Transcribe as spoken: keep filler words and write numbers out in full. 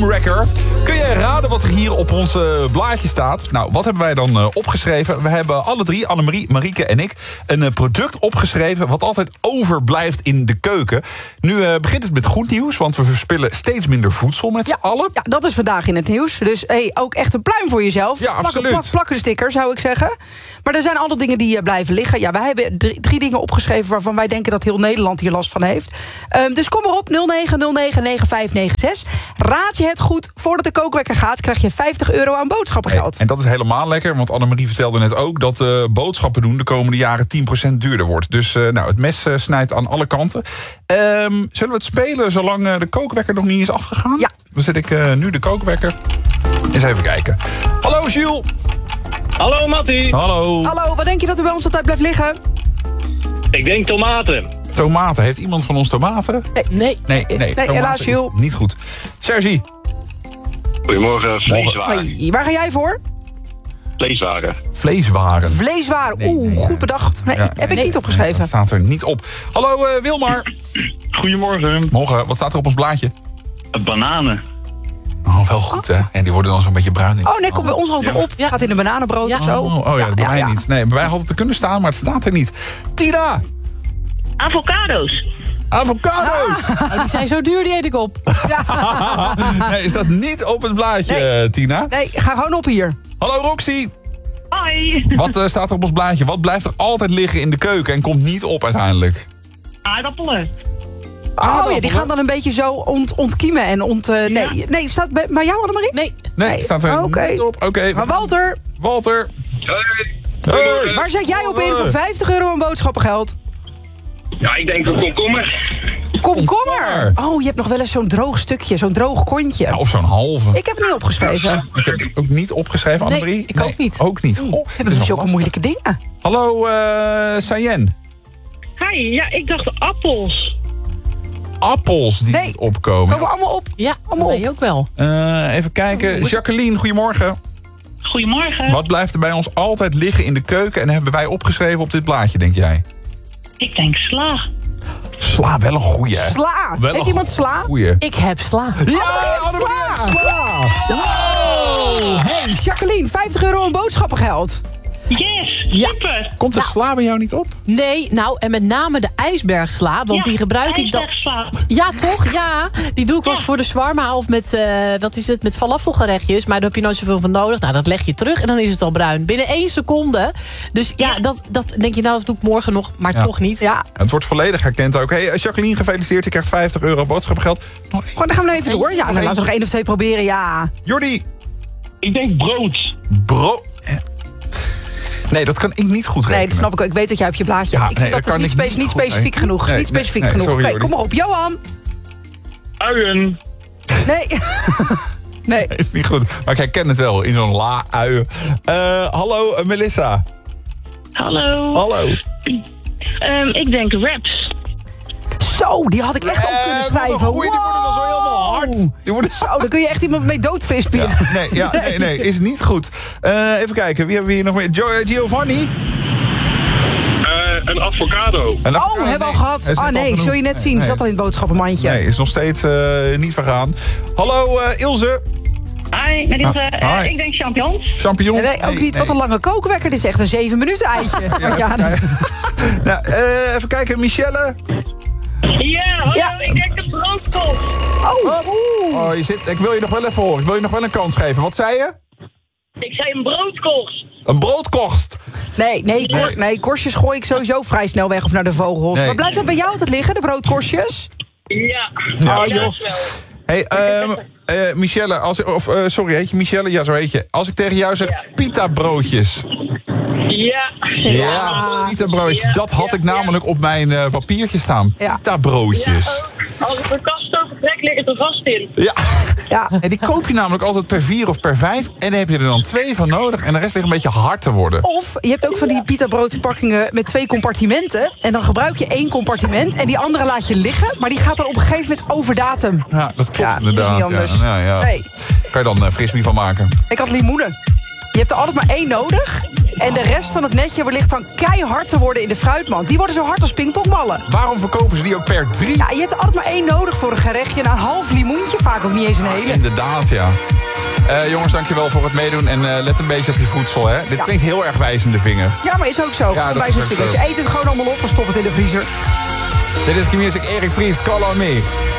Homewrecker. Kun jij raden wat er hier op ons uh, blaadje staat? Nou, wat hebben wij dan uh, opgeschreven? We hebben alle drie, Annemarie, Marieke en ik, een uh, product opgeschreven wat altijd overblijft in de keuken. Nu uh, begint het met goed nieuws, want we verspillen steeds minder voedsel met ja, z'n allen. Ja, dat is vandaag in het nieuws. Dus hey, ook echt een pluim voor jezelf. Ja, Plak, absoluut. Plak, plakken sticker, zou ik zeggen. Maar er zijn alle dingen die uh, blijven liggen. Ja, wij hebben drie, drie dingen opgeschreven waarvan wij denken dat heel Nederland hier last van heeft. Um, dus kom maar op, nul negen nul negen negen vijf negen zes. Raad je het goed, voordat de kookwekker gaat, krijg je vijftig euro aan boodschappengeld. Hey, en dat is helemaal lekker, want Annemarie vertelde net ook dat uh, boodschappen doen de komende jaren tien procent duurder wordt. Dus uh, nou, het mes uh, snijdt aan alle kanten. Um, zullen we het spelen zolang uh, de kookwekker nog niet is afgegaan? Ja. Dan zet ik uh, nu de kookwekker. Eens even kijken. Hallo Jules. Hallo Mattie. Hallo. Hallo, wat denk je dat er bij ons altijd blijft liggen? Ik denk tomaten. Tomaten. Heeft iemand van ons tomaten? Nee. Nee, nee, nee, nee tomaten helaas, is Jules. niet goed. Sergi. Goedemorgen, vleeswaren. Hoi, waar ga jij voor? Vleeswaren. Vleeswaren. Vleeswaren. Nee, Oeh, nee, goed ja. bedacht. Nee, Ja, heb ik nee, niet opgeschreven. Dat staat er niet op. Hallo uh, Wilmar. Goedemorgen. Morgen, wat staat er op ons blaadje? Bananen. Oh, wel goed, hè? En die worden dan zo'n beetje bruin. Oh nee, komt bij ons altijd Ja. op. Gaat in een bananenbrood Ja. of zo. Oh, oh ja, dat bij mij niet. Nee, bij mij had het te kunnen staan, maar het staat er niet. Tina! Avocado's. Avocado's! Oh, die zijn zo duur, die eet ik op. Nee, is dat niet op het blaadje, Nee. uh, Tina? Nee, ga gewoon op hier. Hallo Roxy! Hoi. Wat uh, staat er op ons blaadje? Wat blijft er altijd liggen in de keuken en komt niet op uiteindelijk? Aardappelen. Oh ja, die gaan dan een beetje zo ont, ontkiemen en ont... Uh, nee, Ja. nee, staat bij, bij jou, Annemarie? Nee. Nee, Nee, staat er oké. niet op. Oké. Okay, Maar Walter, Walter! Hey. Hey. waar zet jij op in voor vijftig euro aan boodschappengeld? Ja, ik denk een komkommer. Komkommer! Oh, je hebt nog wel eens zo'n droog stukje, zo'n droog kontje. Ja, of zo'n halve. Ik heb het niet opgeschreven. Ik heb het ook niet opgeschreven, Nee, Annemarie. ik ook niet. Ook niet. Goh, Dat is ook een moeilijke dingen. Hallo, uh, Sayen. Hi, ja, ik dacht appels. Appels die Nee. niet opkomen. Komen we allemaal op? Ja, Allemaal nee, op. ook wel. Uh, even kijken. Jacqueline, goedemorgen. Goedemorgen. Wat blijft er bij ons altijd liggen in de keuken en hebben wij opgeschreven op dit blaadje, denk jij? Ik denk sla. Sla, wel een goeie. hè? Sla. Wel Heeft een iemand sla? Goeie. Ik heb sla. Ja, Annemarie heeft sla. Zo. Hey, Jacqueline, vijftig euro aan boodschappengeld. Yes, Ja. super. Komt de sla bij jou niet op? Nee, nou, en met name de ijsbergsla. Want Ja, die gebruik ik dan... ijsbergsla. Ja, toch? Ja. Die doe ik wel eens Ja. voor de shawarma of met, uh, wat is het, met falafelgerechtjes. Maar daar heb je nooit zoveel van nodig. Nou, dat leg je terug en dan is het al bruin. Binnen één seconde. Dus ja, Ja. dat, dat denk je nou, dat doe ik morgen nog. Maar Ja. toch niet. Ja, Het wordt volledig herkend ook. Hey, Jacqueline, gefeliciteerd. Je krijgt vijftig euro boodschappengeld. Nog gewoon, dan gaan we nou even door. Ja, dan laten we nog één of twee proberen, ja. Jordi. Ik denk brood. Bro... eh. Nee, dat kan ik niet goed rekenen. Nee, dat snap ik ook. Ik weet dat jij op je blaadje... Ja, ik vind nee, dat dat kan is niet, ik spe- niet niet goed, specifiek nee. genoeg. Nee, niet specifiek nee, nee, genoeg. sorry, Oké, kom maar op. Johan. Uien. Nee. Nee. Is niet goed. Maar ik herken het wel in zo'n la-uien. Uh, hallo, uh, Melissa. Hallo. Hallo. Ehm, ik denk wraps. Zo, die had ik echt op kunnen Eh, schrijven. wat een goeie, die worden dan zo helemaal hard. Die worden... Zo, daar kun je echt iemand mee doodfrispieren. Ja, nee, ja, nee, nee, is niet goed. Uh, even kijken, wie hebben we hier nog meer? Gio- Giovanni? Uh, een avocado. En Oh, hebben we al gehad. Is net Ah al nee, genoemd. zul je net zien. Nee, Zat al in het boodschappenmandje. Nee, is nog steeds uh, niet vergaan. Hallo, uh, Ilse. Hi, met Ilse. Ah, Eh, hi. ik denk champignons. Champignons? Nee, ook niet. Wat een lange kookwekker. Dit is echt een zeven minuten eitje. Wat je aan het- Nou, uh, even kijken, Michelle. Ja, hallo, Ja. ik denk de broodkool. Oh, oeh. Oh, je zit, ik wil je nog wel even horen. Ik wil je nog wel een kans geven. Wat zei je? Ik zei een broodkorst. Een broodkorst. Nee, nee, kor, nee, korstjes gooi ik sowieso vrij snel weg of naar de vogels. Nee. Maar blijft dat bij jou altijd liggen, de broodkorstjes? Ja. Ja. Oh, joh. Juist wel. Hey, um, uh, Michelle, als, of uh, sorry, heet je Michelle? Ja, zo heet je. Als ik tegen jou zeg Ja. pita broodjes. Ja. Ja, pita broodjes. Ja, Dat had ja, ik namelijk op mijn uh, papiertje staan. Ja. Pita broodjes. Ja, ook. Als ik de kast overtrek, ligt het er vast in. Ja. Ja. En die koop je namelijk altijd per vier of per vijf. En dan heb je er dan twee van nodig. En de rest ligt een beetje hard te worden. Of je hebt ook van die pita broodverpakkingen met twee compartimenten. En dan gebruik je één compartiment en die andere laat je liggen. Maar die gaat dan op een gegeven moment over datum. Ja, dat klopt Ja, het is inderdaad. niet anders. Ja, ja, ja. Nee. Kan je dan uh, frisbee van maken. Ik had limoenen. Je hebt er altijd maar één nodig. En de rest van het netje ligt dan keihard te worden in de fruitmand. Die worden zo hard als pingpongballen. Waarom verkopen ze die ook per drie? Ja, je hebt er altijd maar één nodig voor een gerechtje. Nou, een half limoentje, vaak ook niet eens een hele. Inderdaad, ja. Uh, jongens, dankjewel voor het meedoen. En uh, let een beetje op je voedsel, hè. Dit Ja. klinkt heel erg wijzende vinger. Ja, maar is ook zo. Ja, Een dat is wijzend ook vingertje. zo. Eet het gewoon allemaal op en stop het in de vriezer. Dit is Q-Music, Erik Priest, Call on Me.